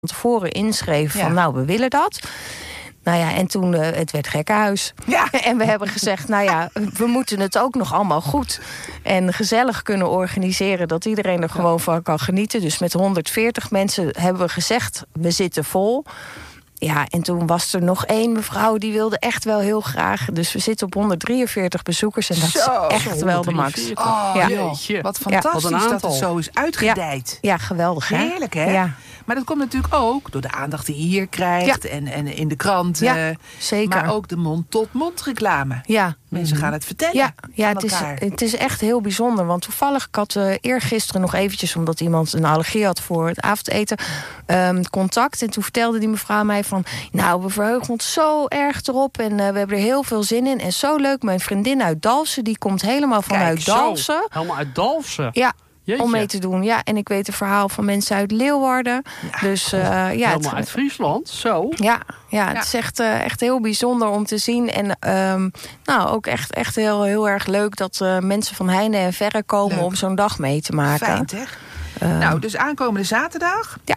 tevoren inschreven van nou, we willen dat. Nou ja, en toen het werd gekkenhuis. Ja. En we hebben gezegd, nou ja, we moeten het ook nog allemaal goed en gezellig kunnen organiseren, dat iedereen er gewoon van kan genieten. Dus met 140 mensen hebben we gezegd, we zitten vol. Ja, en toen was er nog één mevrouw die wilde echt wel heel graag. Dus we zitten op 143 bezoekers en dat is echt wel de max. Wat fantastisch dat het zo is uitgedijd. Ja, geweldig hè? Heerlijk hè? Ja. Maar dat komt natuurlijk ook door de aandacht die je hier krijgt en in de krant. Ja, zeker. Maar ook de mond-tot-mond reclame. Ja. Mensen gaan het vertellen. Ja, het is echt heel bijzonder. Want toevallig, ik had eergisteren nog eventjes, omdat iemand een allergie had voor het avondeten, contact. En toen vertelde die mevrouw mij van, nou, we verheugen ons zo erg erop en we hebben er heel veel zin in. En zo leuk, mijn vriendin uit Dalfsen, die komt helemaal vanuit Dalfsen. Helemaal uit Dalfsen? Ja. Jeetje. Om mee te doen. Ja, en ik weet het verhaal van mensen uit Leeuwarden. Ja, dus, helemaal uit Friesland, zo. Ja, het is echt heel bijzonder om te zien. En ook echt heel erg leuk dat mensen van heinde en verre komen om zo'n dag mee te maken. Fijn, hè? Nou, dus aankomende zaterdag. Ja.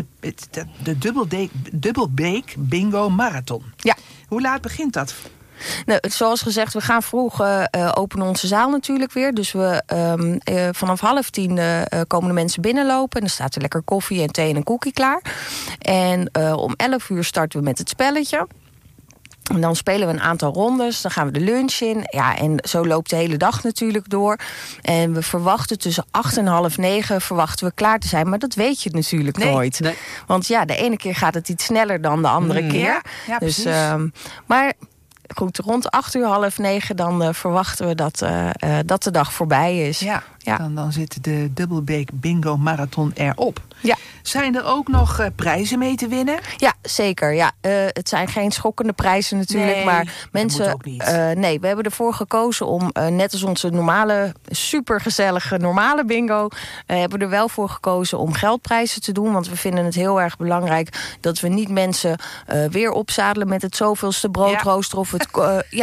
De Dubbelbeek Bingo Marathon. Ja. Hoe laat begint dat? Nou, zoals gezegd, we gaan vroeg openen onze zaal natuurlijk weer. Dus we vanaf 9:30 komen de mensen binnenlopen. En dan staat er lekker koffie en thee en een koekie klaar. En om 11:00 starten we met het spelletje. En dan spelen we een aantal rondes. Dan gaan we de lunch in. Ja, en zo loopt de hele dag natuurlijk door. En we verwachten tussen 8 en half 9 verwachten we klaar te zijn. Maar dat weet je natuurlijk nooit. Nee. Want ja, de ene keer gaat het iets sneller dan de andere keer. Ja, dus, maar goed, rond 8:00, half 9, dan verwachten we dat de dag voorbij is. Ja. Dan zit de Dubbelbeek Bingo Marathon erop. Ja. Zijn er ook nog prijzen mee te winnen? Ja, zeker. Ja. Het zijn geen schokkende prijzen natuurlijk. Nee, maar mensen, dat moet ook niet. Nee, we hebben ervoor gekozen om, net als onze normale, supergezellige normale bingo, hebben we er wel voor gekozen om geldprijzen te doen. Want we vinden het heel erg belangrijk dat we niet mensen weer opzadelen met het zoveelste broodrooster of het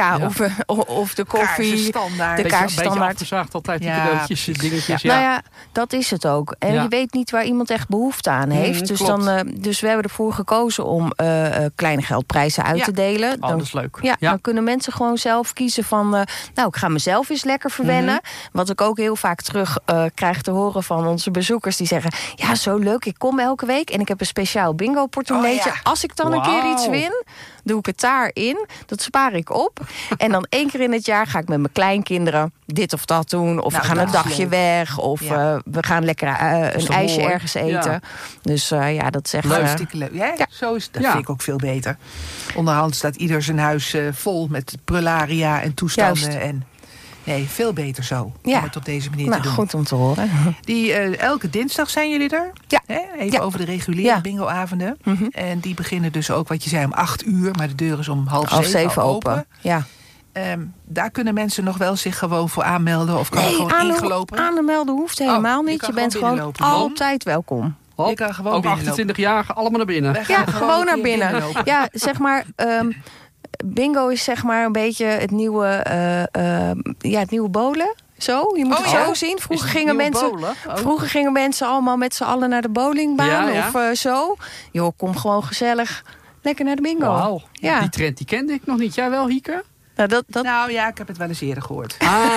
of de koffie. De kaarsenstandaard. Een beetje afgezaagd altijd die cadeautjes, dingetjes. Nou ja, dat is het ook. En je weet niet waar iemand echt behoefte aan heeft. Dus we hebben ervoor gekozen om kleine geldprijzen uit te delen. Dat is leuk. Ja, dan kunnen mensen gewoon zelf kiezen van, ik ga mezelf eens lekker verwennen. Wat ik ook heel vaak terug krijg te horen van onze bezoekers. Die zeggen, ja, zo leuk, ik kom elke week en ik heb een speciaal bingo portemonneetje. Als ik dan een keer iets win, doe ik het daarin. Dat spaar ik op. En dan 1 keer in het jaar ga ik met mijn kleinkinderen dit of dat doen. Of we gaan een dagje weg. Of we gaan lekker een ijsje ergens eten. Ja. Dus dat is echt leuk. Dat vind ik ook veel beter. Onderhand staat ieder zijn huis vol met prularia en toestanden. En nee, veel beter zo. Om het op deze manier te doen. Goed om te horen. Elke dinsdag zijn jullie er. Ja. Even over de reguliere bingoavonden. En die beginnen dus ook, wat je zei, om 8:00. Maar de deur is om 6:30 open. Ja. Daar kunnen mensen nog wel zich gewoon voor aanmelden? Of kan er gewoon ingelopen? Aanmelden hoeft helemaal niet. Je bent gewoon altijd welkom. Je kan gewoon ook 28-jarigen allemaal naar binnen. Ja, gewoon naar binnen. Ja, zeg maar, bingo is zeg maar een beetje het nieuwe bowlen. Zo, je moet het zo zien. Vroeger gingen mensen allemaal met z'n allen naar de bowlingbaan of zo. Joh, kom gewoon gezellig lekker naar de bingo. Wow. Ja. Die trend die kende ik nog niet. Jij wel, Hieke? Nou ja, ik heb het wel eens eerder gehoord.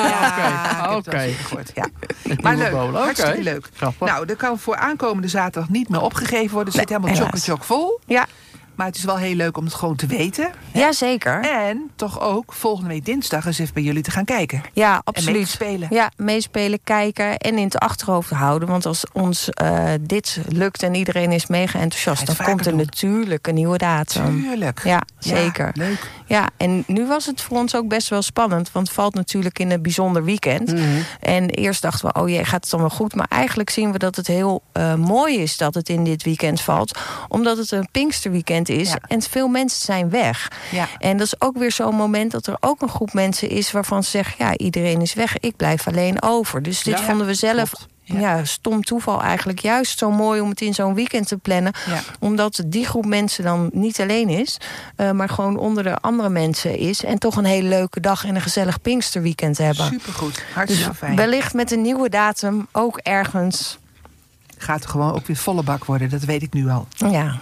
Oké. Ja. Maar leuk, hartstikke leuk. Grappig. Nou, er kan voor aankomende zaterdag niet meer opgegeven worden. Het zit helemaal chock vol. Ja. Maar het is wel heel leuk om het gewoon te weten. Ja, zeker. En toch ook volgende week dinsdag eens even bij jullie te gaan kijken. Ja, absoluut. En meespelen. Ja, meespelen, kijken en in het achterhoofd houden. Want als ons dit lukt en iedereen is mega enthousiast, dan komt er natuurlijk een nieuwe datum. Tuurlijk. Ja, zeker. Ja, leuk. Ja, en nu was het voor ons ook best wel spannend. Want het valt natuurlijk in een bijzonder weekend. En eerst dachten we, gaat het dan wel goed? Maar eigenlijk zien we dat het heel mooi is dat het in dit weekend valt. Omdat het een Pinksterweekend is en veel mensen zijn weg. Ja. En dat is ook weer zo'n moment dat er ook een groep mensen is waarvan ze zeggen, iedereen is weg, ik blijf alleen over. Dus dit vonden we zelf stom toeval eigenlijk juist zo mooi om het in zo'n weekend te plannen. Ja. Omdat die groep mensen dan niet alleen is, maar gewoon onder de andere mensen is. En toch een hele leuke dag en een gezellig Pinksterweekend hebben. Supergoed, hartstikke fijn. Wellicht met een nieuwe datum ook ergens gaat er gewoon ook weer volle bak worden. Dat weet ik nu al. Ja,